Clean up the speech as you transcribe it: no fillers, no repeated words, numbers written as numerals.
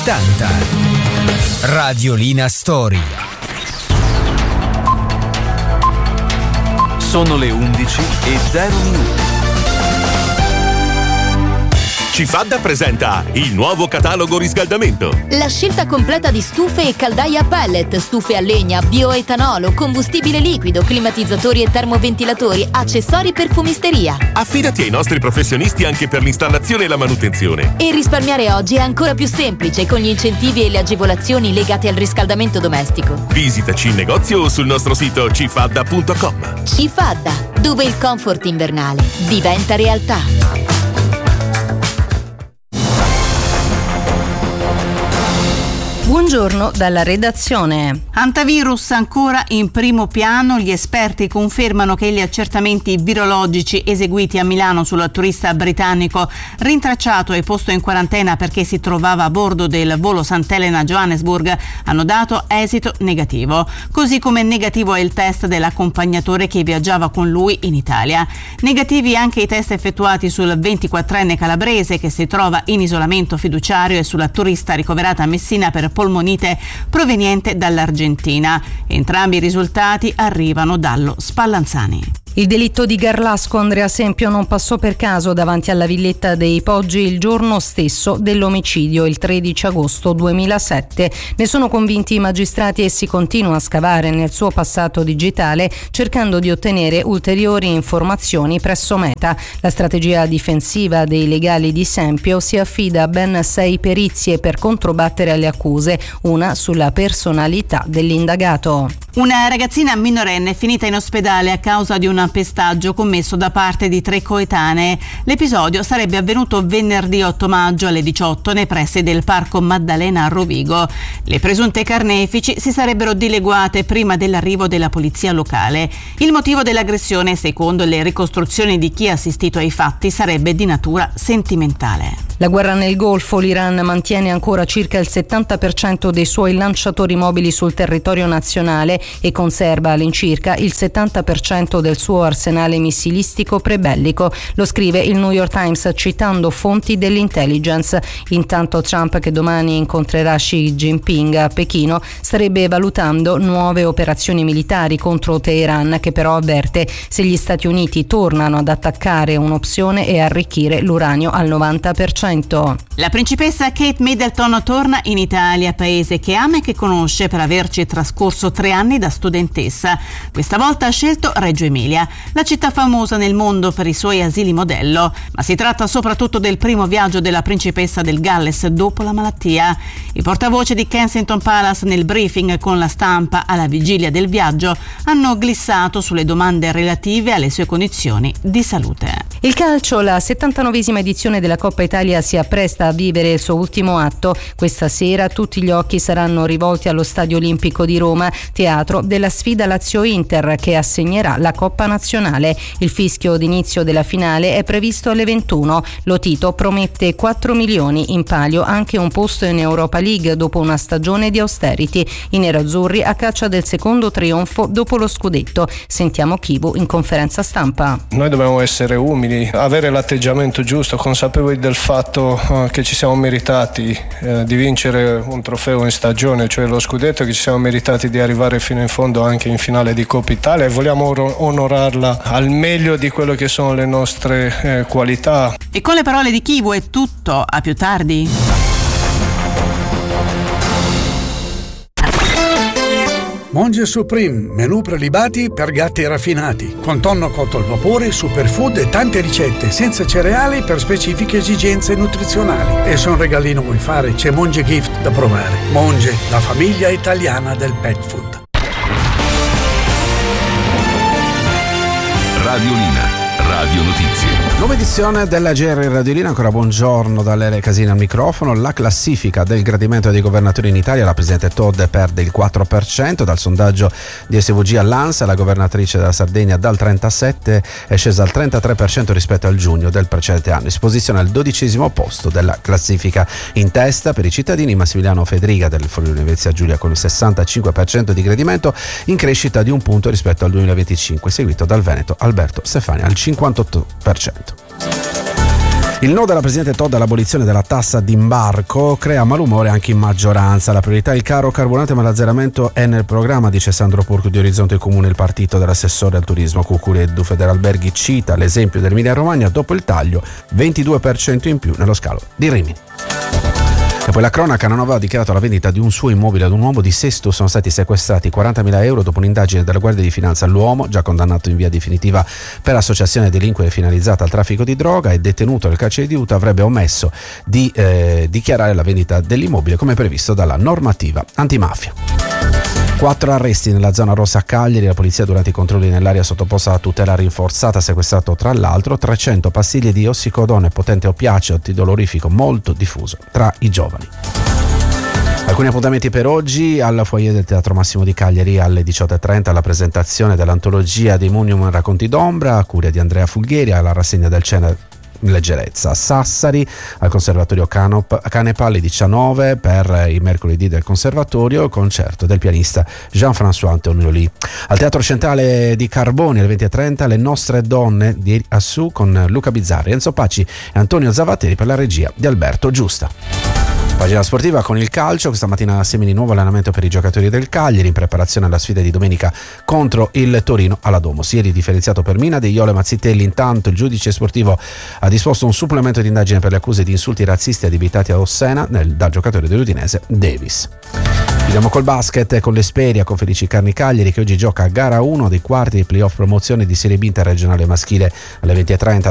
80. Radiolina Storia. Sono le 11:00. Cifadda presenta il nuovo catalogo riscaldamento. La scelta completa di stufe e caldaie a pellet, stufe a legna, bioetanolo, combustibile liquido, climatizzatori e termoventilatori, accessori per fumisteria. Affidati ai nostri professionisti anche per l'installazione e la manutenzione. E risparmiare oggi è ancora più semplice con gli incentivi e le agevolazioni legate al riscaldamento domestico. Visitaci in negozio o sul nostro sito cifadda.com. Cifadda, dove il comfort invernale diventa realtà. Buongiorno dalla redazione. Antivirus ancora in primo piano. Gli esperti confermano che gli accertamenti virologici eseguiti a Milano sul turista britannico rintracciato e posto in quarantena perché si trovava a bordo del volo Sant'Elena-Johannesburg hanno dato esito negativo. Così come negativo è il test dell'accompagnatore che viaggiava con lui in Italia. Negativi anche i test effettuati sul 24enne calabrese che si trova in isolamento fiduciario e sulla turista ricoverata a Messina per polmonite proveniente dall'Argentina. Entrambi i risultati arrivano dallo Spallanzani. Il delitto di Garlasco Andrea Sempio non passò per caso davanti alla villetta dei Poggi il giorno stesso dell'omicidio, il 13 agosto 2007. Ne sono convinti i magistrati e si continua a scavare nel suo passato digitale cercando di ottenere ulteriori informazioni presso Meta. La strategia difensiva dei legali di Sempio si affida a ben 6 perizie per controbattere alle accuse, una sulla personalità dell'indagato. Una ragazzina minorenne è finita in ospedale a causa di un pestaggio commesso da parte di 3 coetanee. L'episodio sarebbe avvenuto venerdì 8 maggio alle 18 nei pressi del Parco Maddalena a Rovigo. Le presunte carnefici si sarebbero dileguate prima dell'arrivo della polizia locale. Il motivo dell'aggressione, secondo le ricostruzioni di chi ha assistito ai fatti, sarebbe di natura sentimentale. La guerra nel Golfo, l'Iran mantiene ancora circa il 70% dei suoi lanciatori mobili sul territorio nazionale e conserva all'incirca il 70% del suo arsenale missilistico prebellico. Lo scrive il New York Times citando fonti dell'intelligence. Intanto Trump, che domani incontrerà Xi Jinping a Pechino, starebbe valutando nuove operazioni militari contro Teheran, che però avverte: se gli Stati Uniti tornano ad attaccare, un'opzione è arricchire l'uranio al 90%. La principessa Kate Middleton torna in Italia, paese che ama e che conosce per averci trascorso 3 anni da studentessa. Questa volta ha scelto Reggio Emilia, la città famosa nel mondo per i suoi asili modello, ma si tratta soprattutto del primo viaggio della principessa del Galles dopo la malattia. I portavoce di Kensington Palace nel briefing con la stampa alla vigilia del viaggio hanno glissato sulle domande relative alle sue condizioni di salute. Il calcio, la 79esima edizione della Coppa Italia si appresta a vivere il suo ultimo atto. Questa sera tutti gli occhi saranno rivolti allo Stadio Olimpico di Roma, teatro della sfida Lazio-Inter che assegnerà la Coppa Nazionale. Il fischio d'inizio della finale è previsto alle 21. Lotito promette 4 milioni, in palio anche un posto in Europa League dopo una stagione di austerity. I nerazzurri a caccia del secondo trionfo dopo lo scudetto. Sentiamo Chivu in conferenza stampa. Noi dobbiamo essere umili, avere l'atteggiamento giusto, consapevoli del fatto che ci siamo meritati di vincere un trofeo in stagione, cioè lo scudetto, che ci siamo meritati di arrivare fino in fondo anche in finale di Coppa Italia, e vogliamo onorarla al meglio di quello che sono le nostre qualità. E con le parole di Chivu è tutto, a più tardi. Monge Supreme, menù prelibati per gatti raffinati, con tonno cotto al vapore, superfood e tante ricette, senza cereali per specifiche esigenze nutrizionali. E se un regalino vuoi fare, c'è Monge Gift da provare. Monge, la famiglia italiana del pet food. Radiolina, Radio Notizie. Nuova edizione della GR Radiolina, ancora buongiorno da Lele Casini al microfono. La classifica del gradimento dei governatori in Italia, la presidente Todd perde il 4%, dal sondaggio di SVG all'ANSA la governatrice della Sardegna dal 37% è scesa al 33% rispetto al giugno del precedente anno, si posiziona al 12° posto della classifica. In testa per i cittadini Massimiliano Fedriga del Friuli Venezia Giulia con il 65% di gradimento, in crescita di 1 punto rispetto al 2025, seguito dal Veneto Alberto Stefani al 58%. Il no della Presidente Todd all'abolizione della tassa d'imbarco crea malumore anche in maggioranza. La priorità è il caro carburante, ma l'azzeramento è nel programma, dice Sandro Purcu di Orizzonte Comune. Il partito dell'assessore al turismo Cuccureddu Federalberghi cita l'esempio dell'Emilia Romagna: dopo il taglio 22% in più nello scalo di Rimini. E poi la cronaca: Nanova ha dichiarato la vendita di un suo immobile ad un uomo di Sesto. Sono stati sequestrati 40.000 euro dopo un'indagine della Guardia di Finanza. L'uomo, già condannato in via definitiva per associazione delinquere finalizzata al traffico di droga e detenuto nel carcere di Utah, avrebbe omesso di dichiarare la vendita dell'immobile come previsto dalla normativa antimafia. 4 arresti nella zona rossa a Cagliari. La polizia durante i controlli nell'area sottoposta a tutela rinforzata ha sequestrato tra l'altro 300 pastiglie di ossicodone, potente oppiaceo antidolorifico molto diffuso tra i giovani. Alcuni appuntamenti per oggi: al foyer del Teatro Massimo di Cagliari alle 18.30 la presentazione dell'antologia dei Munium Racconti d'Ombra a cura di Andrea Fulgheri, alla rassegna del Cena Leggerezza. A Sassari al Conservatorio Canepa alle 19 per i mercoledì del Conservatorio, il concerto del pianista Jean-François Antonioli. Al Teatro Centrale di Carboni alle 20.30 Le Nostre Donne di Assù con Luca Bizzarri, Enzo Pacci e Antonio Zavateri per la regia di Alberto Giusta. Pagina sportiva con il calcio. Questa mattina a Semini nuovo allenamento per i giocatori del Cagliari in preparazione alla sfida di domenica contro il Torino alla Domus. Ieri differenziato per Mina, De Jolo e Mazzitelli. Intanto il giudice sportivo ha disposto un supplemento di indagine per le accuse di insulti razzisti adibitati a Ossena dal giocatore dell'Udinese Davis. Chiudiamo col basket con l'Esperia con Felici Carni Cagliari che oggi gioca a gara 1 dei quarti di playoff promozione di Serie B interregionale maschile alle 20.30